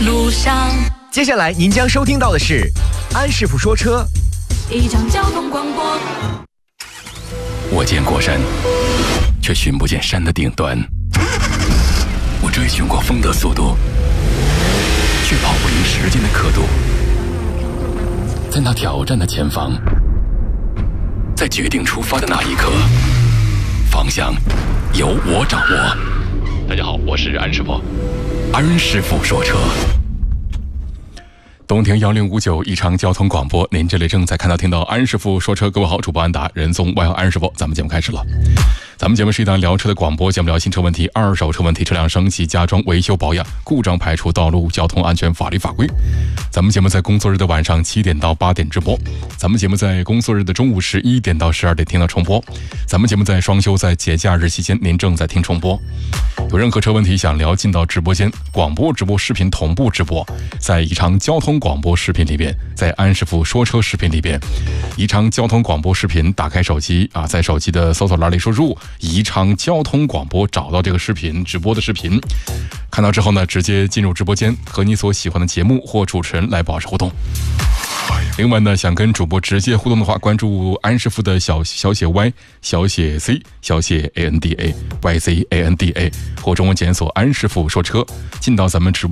路上。 接下来您将收听到的是安师傅说车， 一场交通广播。 我见过山，却寻不见山的顶端。我追寻过风的速度，却跑不赢时间的刻度。在那挑战的前方，在决定出发的那一刻，方向由我掌握。大家好，我是安师傅，安师傅说车。东庭1059一场交通广播，您这里正在听到安师傅说车。各位好，主播安达，人送外号安师傅。咱们节目开始了。咱们节目是一档聊车的广播节目，聊新车问题、二手车问题、车辆升级、加装、维修保养、故障排除、道路交通安全、法律法规。咱们节目在工作日的晚上7点到8点直播，咱们节目在工作日的中午11点到12点听到重播，咱们节目在双休在节假日期间您正在听重播。有任何车问题想聊，进到直播间，广播直播视频同步直播，在宜昌交通广播视频里边，在安师傅说车视频里边，宜昌交通广播视频，打开手机啊，在手机的搜索栏里输入宜昌交通广播，找到这个视频直播的视频，看到之后呢，直接进入直播间，和你所喜欢的节目或主持人来保持互动。另外呢，想跟主播直接互动的话，关注安师傅的小写 Y 小写 C 小写 ANDA YZANDA 或中文检索安师傅说车，进到咱们直播